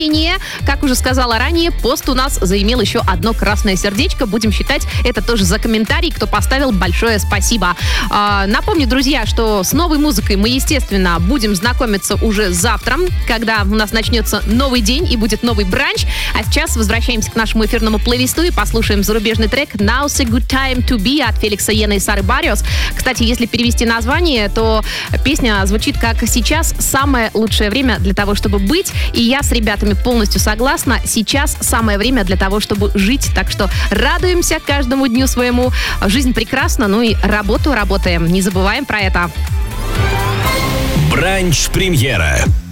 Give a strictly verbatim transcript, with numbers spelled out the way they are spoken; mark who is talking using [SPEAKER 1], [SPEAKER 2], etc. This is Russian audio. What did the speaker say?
[SPEAKER 1] Как уже сказала ранее, пост у нас заимел еще одно красное сердечко. Будем считать это тоже за комментарий, кто поставил. Большое спасибо. А, напомню, друзья, что с новой музыкой мы, естественно, будем знакомиться уже завтра, когда у нас начнется новый день и будет новый бранч. А сейчас возвращаемся к нашему эфирному плейлисту и послушаем зарубежный трек «Now's a good time to be» от Феликса Йена и Сары Барриос. Кстати, если перевести название, то песня звучит как «Сейчас самое лучшее время для того, чтобы быть». И я с ребятами полностью согласна. Сейчас самое время для того, чтобы жить. Так что радуемся каждому дню своему. Жизнь прекрасна, ну и работу работаем. Не забываем про это.
[SPEAKER 2] Бранч-премьера.